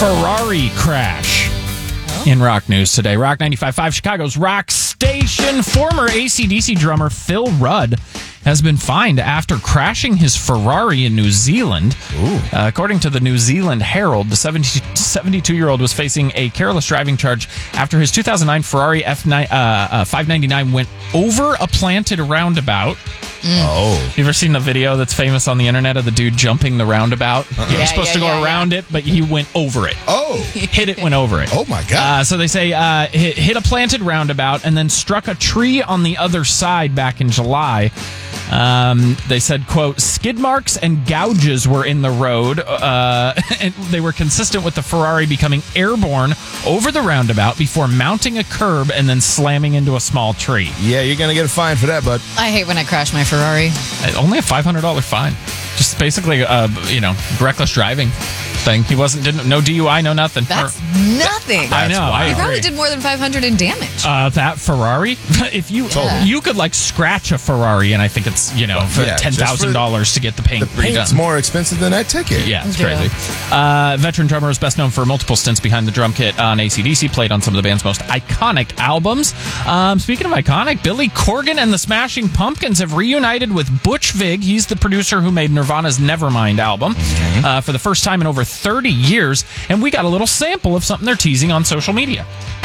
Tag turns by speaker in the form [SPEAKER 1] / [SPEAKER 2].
[SPEAKER 1] Ferrari crash. In rock news today, Rock 95.5, Chicago's rock station. Former AC/DC drummer Phil Rudd has been fined after crashing his Ferrari in New Zealand. According to the New Zealand Herald, the 72-year-old was facing a careless driving charge after his 2009 Ferrari 599 went over a planted roundabout. You ever seen the video that's famous on the internet of the dude jumping the roundabout? He was supposed to go around it, but he went over it. Hit it, went over it.
[SPEAKER 2] Oh, my God.
[SPEAKER 1] So they say hit a planted roundabout and then struck a tree on the other side back in July. They said, quote, skid marks and gouges were in the road. And they were consistent with the Ferrari becoming airborne over the roundabout before mounting a curb and then slamming into a small tree.
[SPEAKER 2] Yeah, you're going to get a fine for that, bud.
[SPEAKER 3] I hate when I crash my Ferrari.
[SPEAKER 1] Only a $500 fine. Just basically, reckless driving thing. He didn't no DUI, no nothing.
[SPEAKER 3] That's nothing.
[SPEAKER 1] I know. I
[SPEAKER 3] He
[SPEAKER 1] agree.
[SPEAKER 3] probably did more than $500 in damage.
[SPEAKER 1] That Ferrari, if you could scratch a Ferrari, and I think it's for $10,000 to get the paint redone.
[SPEAKER 2] It's more expensive than that ticket.
[SPEAKER 1] Yeah, it's crazy. Veteran drummer is best known for multiple stints behind the drum kit on AC/DC, played on some of the band's most iconic albums. Speaking of iconic, Billy Corgan and the Smashing Pumpkins have reunited with Butch Vig. He's the producer who made Nirvana's Nevermind album for the first time in over 30 years, and we got a little sample of something they're teasing on social media.